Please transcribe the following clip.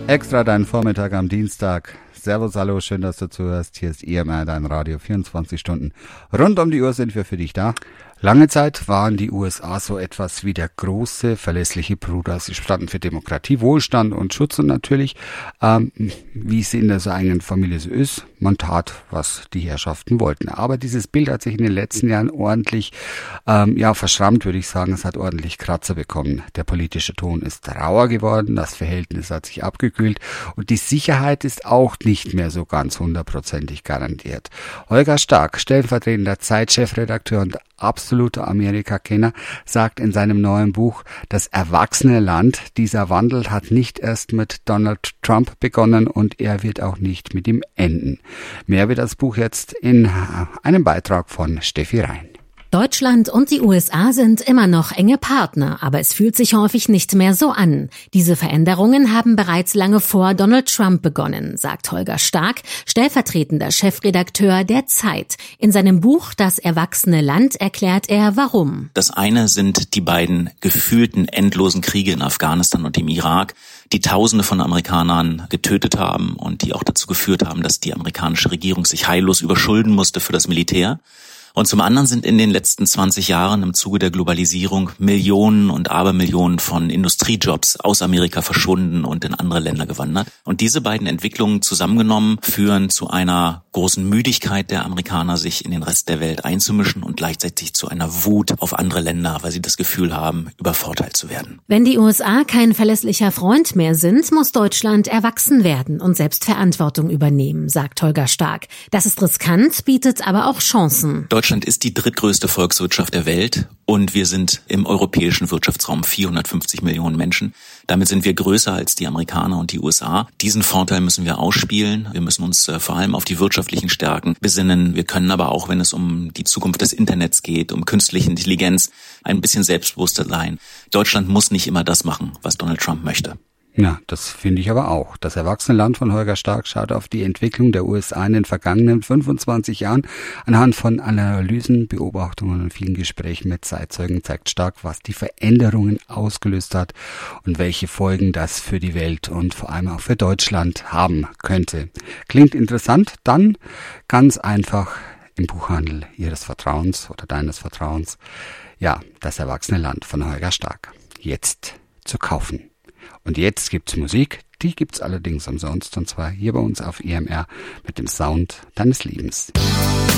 Extra deinen Vormittag am Dienstag. Servus, hallo, schön, dass du zuhörst. Hier ist EMR, dein Radio, 24 Stunden. Rund um die Uhr sind wir für dich da. Lange Zeit waren die USA so etwas wie der große, verlässliche Bruder. Sie standen für Demokratie, Wohlstand und Schutz und natürlich, wie es in der eigenen Familie so ist, man tat, was die Herrschaften wollten. Aber dieses Bild hat sich in den letzten Jahren ordentlich, verschrammt, würde ich sagen. Es hat ordentlich Kratzer bekommen. Der politische Ton ist rauer geworden, das Verhältnis hat sich abgekühlt und die Sicherheit ist auch nicht mehr so ganz hundertprozentig garantiert. Holger Stark, stellvertretender Zeit-Chefredakteur und absoluter Amerika-Kenner, sagt in seinem neuen Buch, das erwachsene Land, dieser Wandel hat nicht erst mit Donald Trump begonnen und er wird auch nicht mit ihm enden. Mehr wird das Buch jetzt in einem Beitrag von Steffi Rhein. Deutschland und die USA sind immer noch enge Partner, aber es fühlt sich häufig nicht mehr so an. Diese Veränderungen haben bereits lange vor Donald Trump begonnen, sagt Holger Stark, stellvertretender Chefredakteur der Zeit. In seinem Buch Das erwachsene Land erklärt er, warum. Das eine sind die beiden gefühlten endlosen Kriege in Afghanistan und im Irak, die Tausende von Amerikanern getötet haben und die auch dazu geführt haben, dass die amerikanische Regierung sich heillos überschulden musste für das Militär. Und zum anderen sind in den letzten 20 Jahren im Zuge der Globalisierung Millionen und Abermillionen von Industriejobs aus Amerika verschwunden und in andere Länder gewandert. Und diese beiden Entwicklungen zusammengenommen führen zu einer großen Müdigkeit der Amerikaner, sich in den Rest der Welt einzumischen und gleichzeitig zu einer Wut auf andere Länder, weil sie das Gefühl haben, übervorteilt zu werden. Wenn die USA kein verlässlicher Freund mehr sind, muss Deutschland erwachsen werden und selbst Verantwortung übernehmen, sagt Holger Stark. Das ist riskant, bietet aber auch Chancen. Deutschland ist die drittgrößte Volkswirtschaft der Welt und wir sind im europäischen Wirtschaftsraum 450 Millionen Menschen. Damit sind wir größer als die Amerikaner und die USA. Diesen Vorteil müssen wir ausspielen. Wir müssen uns vor allem auf die wirtschaftlichen Stärken besinnen. Wir können aber auch, wenn es um die Zukunft des Internets geht, um künstliche Intelligenz, ein bisschen selbstbewusster sein. Deutschland muss nicht immer das machen, was Donald Trump möchte. Ja, das finde ich aber auch. Das erwachsene Land von Holger Stark schaut auf die Entwicklung der USA in den vergangenen 25 Jahren. Anhand von Analysen, Beobachtungen und vielen Gesprächen mit Zeitzeugen zeigt Stark, was die Veränderungen ausgelöst hat und welche Folgen das für die Welt und vor allem auch für Deutschland haben könnte. Klingt interessant? Dann ganz einfach im Buchhandel Ihres Vertrauens oder deines Vertrauens. Ja, das erwachsene Land von Holger Stark. Jetzt zu kaufen. Und jetzt gibt's Musik, die gibt's allerdings umsonst, und zwar hier bei uns auf EMR mit dem Sound deines Lebens.